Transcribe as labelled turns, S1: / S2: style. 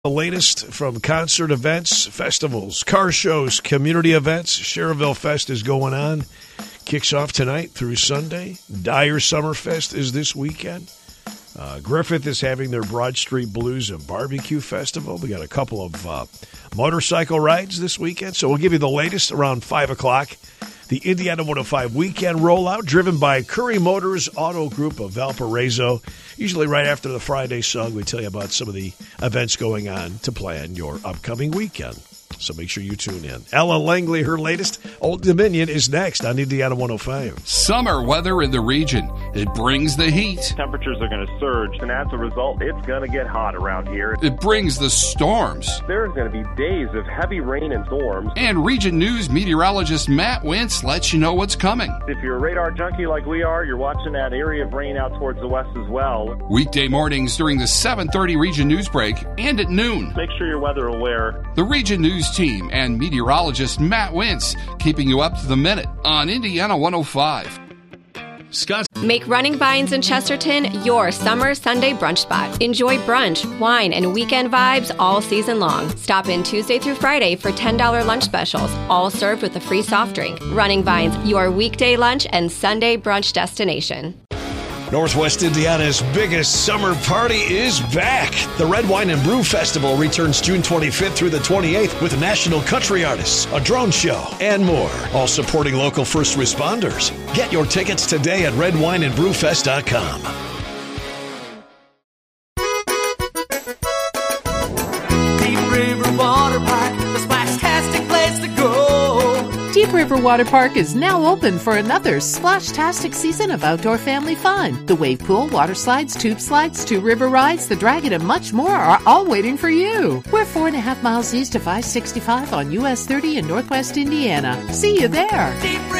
S1: The latest from concert events, festivals, car shows, community events. Cherville Fest is going on. Kicks off tonight through Sunday. Dyer Summerfest is this weekend. Griffith is having their Broad Street Blues and Barbecue Festival. We got a couple of motorcycle rides this weekend. So we'll give you the latest around 5 o'clock. The Indiana 105 weekend rollout, driven by Curry Motors Auto Group of Valparaiso. Usually right after the Friday song, we tell you about some of the events going on to plan your upcoming weekend. So make sure you tune in. Ella Langley, her latest, Old Dominion, is next on Indiana 105.
S2: Summer weather in the region. It brings the heat.
S3: Temperatures are going to surge, and as a result, it's going to get hot around here.
S2: It brings the storms.
S3: There's going to be days of heavy rain and storms.
S2: And Region News meteorologist Matt Wentz lets you know what's coming.
S3: If you're a radar junkie like we are, you're watching that area of rain out towards the west as well.
S2: Weekday mornings during the 7:30 Region News break and at noon.
S3: Make sure you're weather aware.
S2: The Region News team and meteorologist Matt Wentz keeping you up to the minute on Indiana 105. Scott.
S4: Make Running Vines in Chesterton your summer Sunday brunch spot. Enjoy brunch, wine, and weekend vibes all season long. Stop in Tuesday through Friday for $10 lunch specials, all served with a free soft drink. Running Vines, your weekday lunch and Sunday brunch destination.
S1: Northwest Indiana's biggest summer party is back. The Red Wine and Brew Festival returns June 25th through the 28th with national country artists, a drone show, and more, all supporting local first responders. Get your tickets today at redwineandbrewfest.com.
S5: Deep River Water Park, the splash-tastic place to go.
S6: Deep River Water Park is now open for another splash-tastic season of outdoor family fun. The wave pool, water slides, tube slides, 2 river rides, the dragon, and much more are all waiting for you. We're 4.5 miles east of I-65 on US 30 in Northwest Indiana. See you there.
S5: Deep River